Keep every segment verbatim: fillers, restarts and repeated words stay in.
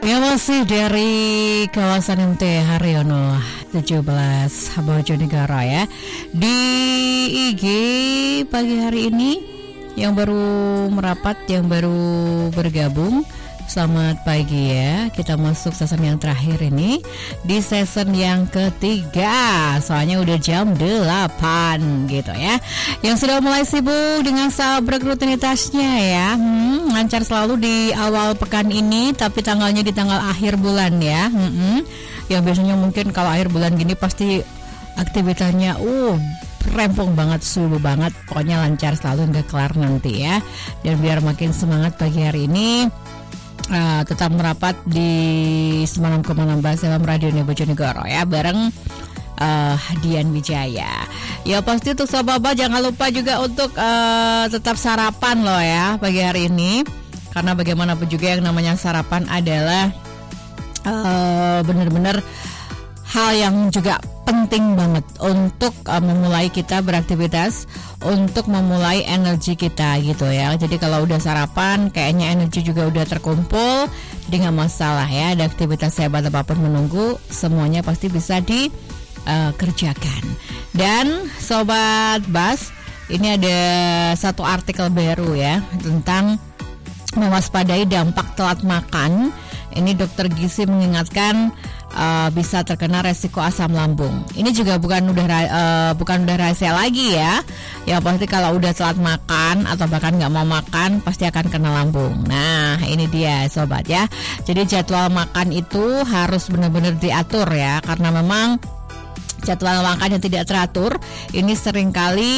Ya masih dari kawasan M T Haryono tujuh belas Bojonegoro ya. Di I G pagi hari ini yang baru merapat, yang baru bergabung, selamat pagi ya. Kita masuk season yang terakhir ini, di season yang ketiga. Soalnya udah jam delapan gitu ya. Yang sudah mulai sibuk dengan sabrek rutinitasnya ya. Hmm, lancar selalu di awal pekan ini, tapi tanggalnya di tanggal akhir bulan ya. Hmm, yang biasanya mungkin kalau akhir bulan gini pasti aktivitasnya uh rempong banget, subuh banget. Pokoknya lancar selalu hingga kelar nanti ya. Dan biar makin semangat pagi hari ini, Uh, tetap merapat di sembilan puluh enam koma enam Bas F M Radio Bojonegoro ya, bareng uh, Dian Wijaya. Ya pasti untuk Sobat Baba jangan lupa juga untuk uh, tetap sarapan loh ya pagi hari ini, karena bagaimanapun juga yang namanya sarapan adalah uh, benar-benar hal yang juga penting banget untuk uh, memulai kita beraktivitas, untuk memulai energi kita gitu ya. Jadi kalau udah sarapan kayaknya energi juga udah terkumpul, jadi gak masalah ya, ada aktivitas hebat apapun menunggu, semuanya pasti bisa dikerjakan. Uh, Dan Sobat Bas, ini ada satu artikel baru ya tentang mewaspadai dampak telat makan. Ini dokter gizi mengingatkan uh, bisa terkena resiko asam lambung. Ini juga bukan udah uh, bukan udah rahasia lagi ya. Ya pasti kalau udah telat makan atau bahkan nggak mau makan pasti akan kena lambung. Nah ini dia sobat ya. Jadi jadwal makan itu harus benar-benar diatur ya, karena memang jadwal makan yang tidak teratur ini seringkali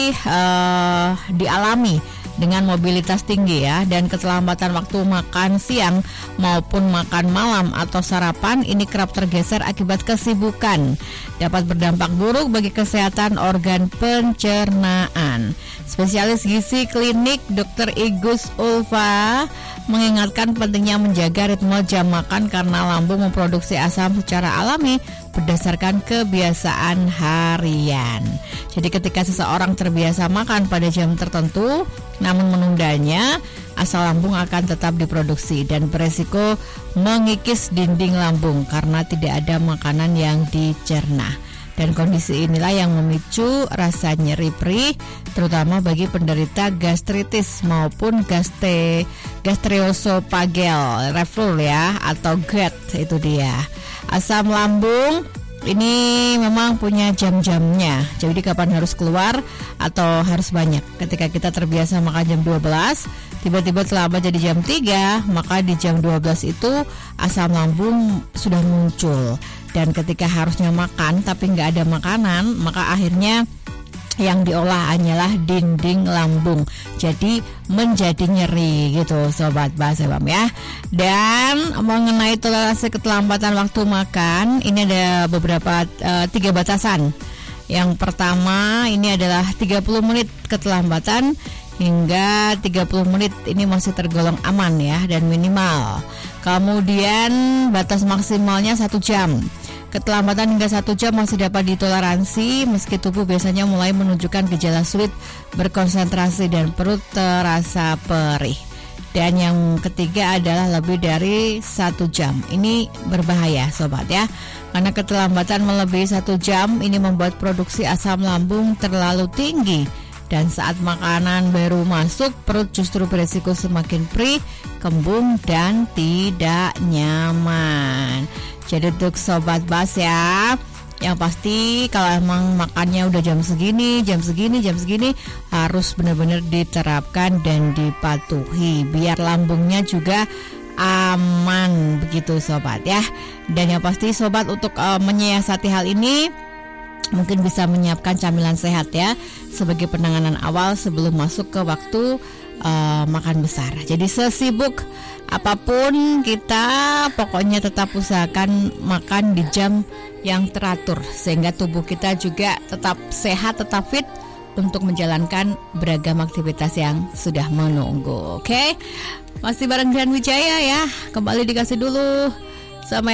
uh, dialami dengan mobilitas tinggi ya, dan keterlambatan waktu makan siang maupun makan malam atau sarapan ini kerap tergeser akibat kesibukan, dapat berdampak buruk bagi kesehatan organ pencernaan. Spesialis gizi klinik dokter Igus Ulfa mengingatkan pentingnya menjaga ritme jam makan karena lambung memproduksi asam secara alami berdasarkan kebiasaan harian. Jadi ketika seseorang terbiasa makan pada jam tertentu namun menundanya, asam lambung akan tetap diproduksi dan beresiko mengikis dinding lambung karena tidak ada makanan yang dicerna. Dan kondisi inilah yang memicu rasa nyeri perih, terutama bagi penderita gastritis maupun gaste, gastroesophageal reflux ya, atau G E T itu dia. Asam lambung ini memang punya jam-jamnya. Jadi kapan harus keluar atau harus banyak. Ketika kita terbiasa makan jam dua belas, tiba-tiba terlambat jadi jam tiga, maka di jam dua belas itu asam lambung sudah muncul. Dan ketika harusnya makan tapi nggak ada makanan, maka akhirnya yang diolah hanyalah dinding lambung, jadi menjadi nyeri gitu sobat Bas F M ya. Dan mengenai toleransi keterlambatan waktu makan, ini ada beberapa uh, tiga batasan. Yang pertama ini adalah tiga puluh menit keterlambatan hingga tiga puluh menit ini masih tergolong aman ya dan minimal. Kemudian batas maksimalnya satu jam. Keterlambatan hingga satu jam masih dapat ditoleransi meski tubuh biasanya mulai menunjukkan gejala sulit berkonsentrasi dan perut terasa perih. Dan yang ketiga adalah lebih dari satu jam. Ini berbahaya sobat ya, karena keterlambatan melebihi satu jam ini membuat produksi asam lambung terlalu tinggi. Dan saat makanan baru masuk, perut justru beresiko semakin perih, kembung, dan tidak nyaman. Jadi untuk Sobat Bas ya, yang pasti kalau emang makannya udah jam segini, jam segini, jam segini, harus benar-benar diterapkan dan dipatuhi biar lambungnya juga aman begitu sobat ya. Dan yang pasti sobat untuk uh, menyiasati hal ini, mungkin bisa menyiapkan camilan sehat ya sebagai penanganan awal sebelum masuk ke waktu uh, makan besar. Jadi sesibuk apapun kita, pokoknya tetap usahakan makan di jam yang teratur sehingga tubuh kita juga tetap sehat, tetap fit untuk menjalankan beragam aktivitas yang sudah menunggu. Oke, masih bareng Dian Wijaya ya. Kembali dikasih dulu sama